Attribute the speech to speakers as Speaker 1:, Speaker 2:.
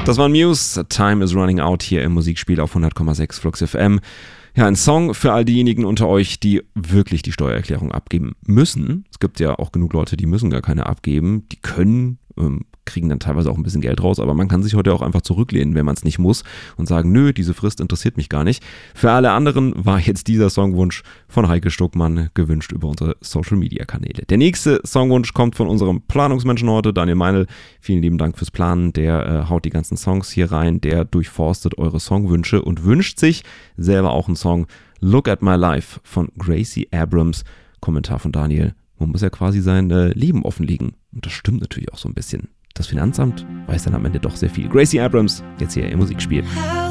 Speaker 1: Das war Muse, Time is Running Out hier im Musikspiel auf 100,6 Flux FM. Ja, ein Song für all diejenigen unter euch, die wirklich die Steuererklärung abgeben müssen. Es gibt ja auch genug Leute, die müssen gar keine abgeben. Die können, kriegen dann teilweise auch ein bisschen Geld raus, aber man kann sich heute auch einfach zurücklehnen, wenn man es nicht muss und sagen, nö, diese Frist interessiert mich gar nicht. Für alle anderen war jetzt dieser Songwunsch von Heike Stuckmann gewünscht über unsere Social-Media-Kanäle. Der nächste Songwunsch kommt von unserem Planungsmenschen heute, Daniel Meinl. Vielen lieben Dank fürs Planen. Der haut die ganzen Songs hier rein, der durchforstet eure Songwünsche und wünscht sich selber auch einen Song. Look at My Life von Gracie Abrams. Kommentar von Daniel. Man muss ja quasi sein Leben offenlegen. Und das stimmt natürlich auch so ein bisschen. Das Finanzamt weiß dann am Ende doch sehr viel. Gracie Abrams, jetzt hier im Musikspiel.